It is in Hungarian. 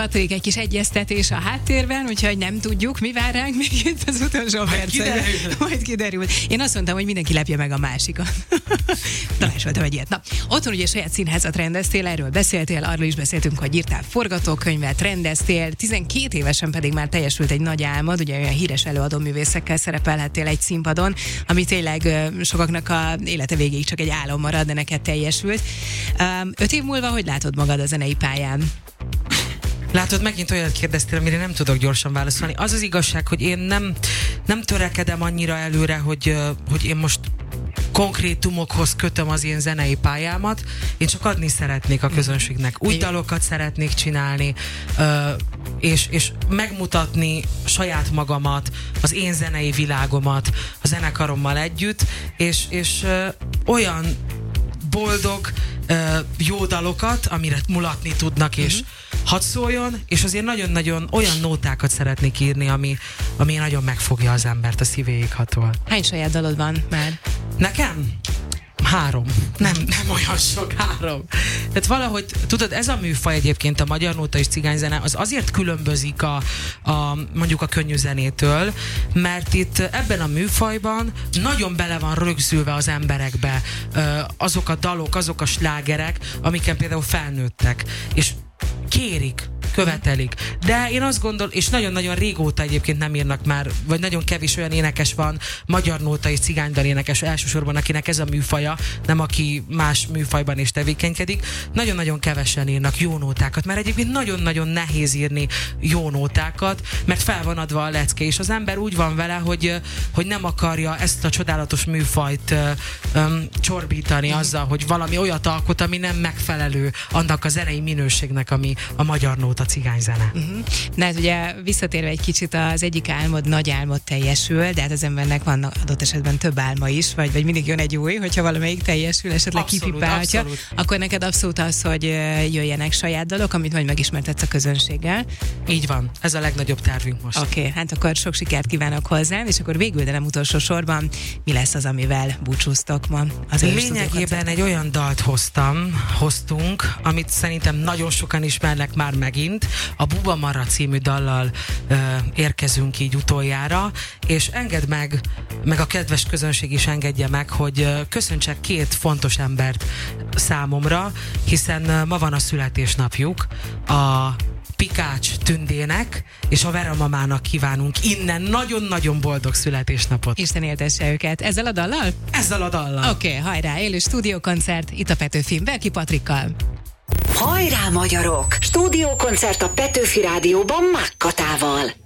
Patrik, egy kis egyeztetés a háttérben, úgyhogy nem tudjuk, mi vár ránk még itt az utolsó percben. Majd kiderül. Én azt mondtam, hogy mindenki lepje meg a másikat. Találsoltam egy ilyet. Na, otthon ugye saját színházat rendeztél, erről beszéltél, arról is beszéltünk, hogy írtál forgatókönyvet, rendeztél, 12 évesen pedig már teljesült egy nagy álmod, ugye olyan híres előadóművészekkel szerepelhettél egy színpadon, ami tényleg sokaknak a élete végéig csak egy álom marad, de neked teljesült. 5 év múlva hogy látod magad a zenei pályán? Látod, megint olyat kérdeztél, amire nem tudok gyorsan válaszolni. Az az igazság, hogy én nem törekedem annyira előre, hogy én most konkrétumokhoz kötöm az én zenei pályámat. Én csak adni szeretnék a közönségnek. Új dalokat szeretnék csinálni, és megmutatni saját magamat, az én zenei világomat a zenekarommal együtt, és olyan boldog, jó dalokat, amire mulatni tudnak, és hadd szóljon, és azért nagyon-nagyon olyan nótákat szeretnék írni, ami nagyon megfogja az embert, a szívéig hatol. Hány saját dalod van már? Nekem? 3. Nem olyan sok, 3. Tehát valahogy, tudod, ez a műfaj egyébként, a magyar nóta és cigányzene, az azért különbözik mondjuk a könnyű zenétől, mert itt ebben a műfajban nagyon bele van rögzülve az emberekbe azok a dalok, azok a slágerek, amiken például felnőttek, és kérik, követelik. De én azt gondolom, és nagyon-nagyon régóta egyébként nem írnak már, vagy nagyon kevés olyan énekes van, magyar nóta és cigánydal énekes elsősorban, akinek ez a műfaja, nem aki más műfajban is tevékenykedik. Nagyon-nagyon kevesen írnak jó nótákat, mert egyébként nagyon-nagyon nehéz írni jó nótákat, mert fel van adva a lecke, és az ember úgy van vele, hogy nem akarja ezt a csodálatos műfajt csorbítani azzal, hogy valami olyat alkot, ami nem megfelelő annak a zenei minőségnek, ami a magyar nóta cigányzene. Na hát ugye visszatérve egy kicsit, az egyik álmod, nagy álmod teljesül, de hát az embernek van adott esetben több álma is, vagy mindig jön egy új, hogyha valamelyik teljesül, esetleg kipipálhatja, akkor neked abszolút az, hogy jöjjenek saját dalok, amit majd megismertetsz a közönséggel. Így van, ez a legnagyobb tervünk most. Oké, hát akkor sok sikert kívánok hozzá, és akkor végül, de nem utolsó sorban, mi lesz az, amivel búcsúztok ma? Lényegében egy olyan dalt hoztunk, amit szerintem nagyon sokan ismernek már megint. A Buba Mara című dallal érkezünk így utoljára, és engedd meg a kedves közönség is engedje meg, hogy köszöntsek 2 fontos embert számomra, hiszen ma van a születésnapjuk, a Pikács Tündének és a Vera mamának kívánunk innen nagyon-nagyon boldog születésnapot. Isten éltesse őket. Ezzel a dallal? Ezzel a dallal. Oké, hajrá, élő stúdiókoncert itt a Petőfin, Belki Patrikkal. Hajrá, magyarok! Stúdiókoncert a Petőfi Rádióban Mákkatával.